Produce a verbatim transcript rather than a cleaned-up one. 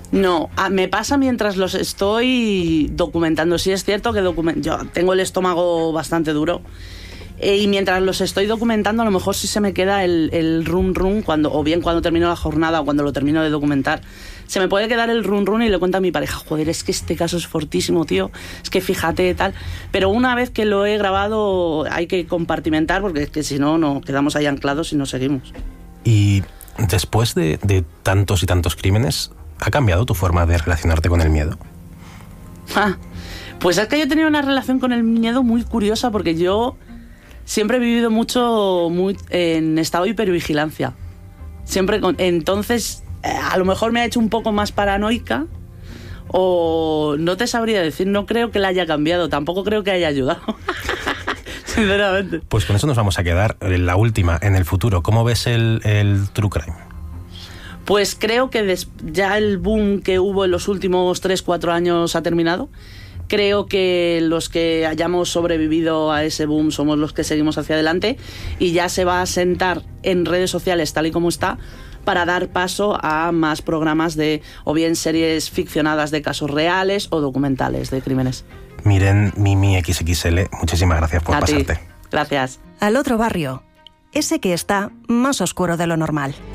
No, me pasa mientras los estoy documentando. Sí es cierto que document... yo tengo el estómago bastante duro. Eh, y mientras los estoy documentando, a lo mejor sí se me queda el, el run run, cuando, o bien cuando termino la jornada o cuando lo termino de documentar. Se me puede quedar el run run y le cuento a mi pareja, joder, es que este caso es fortísimo, tío, es que fíjate, tal. Pero una vez que lo he grabado hay que compartimentar, porque es que si no, no quedamos ahí anclados y no seguimos. Y después de, de tantos y tantos crímenes, ¿ha cambiado tu forma de relacionarte con el miedo? Ah, pues es que yo he tenido una relación con el miedo muy curiosa, porque yo siempre he vivido mucho muy, en estado de hipervigilancia. Siempre con, entonces, eh, a lo mejor me ha hecho un poco más paranoica, o no te sabría decir, no creo que la haya cambiado, tampoco creo que haya ayudado. Sinceramente. Pues con eso nos vamos a quedar. La última, en el futuro, ¿cómo ves el, el True Crime? Pues creo que des, ya el boom que hubo en los últimos tres cuatro años ha terminado. Creo que los que hayamos sobrevivido a ese boom somos los que seguimos hacia adelante, y ya se va a sentar en redes sociales tal y como está para dar paso a más programas de, o bien series ficcionadas de casos reales o documentales de crímenes. Miren, Mimi equis equis ele, muchísimas gracias por a pasarte. Ti. Gracias. Al otro barrio, ese que está más oscuro de lo normal.